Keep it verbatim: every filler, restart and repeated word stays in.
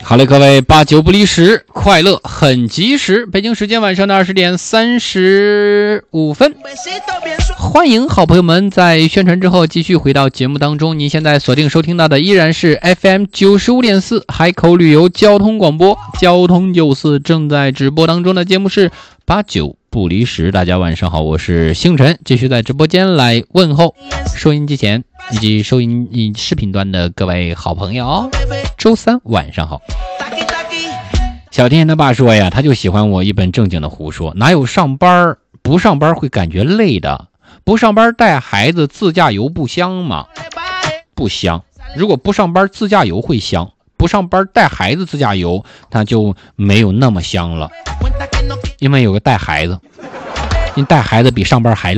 好嘞，各位，八九不离十，快乐很及时。北京时间晚上的二十点三十五分，欢迎好朋友们在宣传之后继续回到节目当中。您现在锁定收听到的依然是 F M 九十五点四海口旅游交通广播，交通九四正在直播当中的节目是八九不离十。大家晚上好，我是星辰，继续在直播间来问候收音机前以及收音视频端的各位好朋友。周三晚上好。小天他爸说呀，他就喜欢我一本正经的胡说，哪有上班不上班会感觉累的？不上班带孩子自驾游不香吗？不香。如果不上班自驾游会香，不上班带孩子自驾游他就没有那么香了，因为有个带孩子，你带孩子比上班还累。